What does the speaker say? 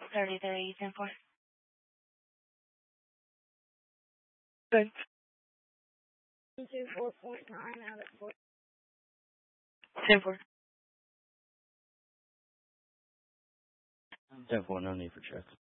33, 10-4. Good. 24.9 out of 4. 10-4. 10-4, no need for checks.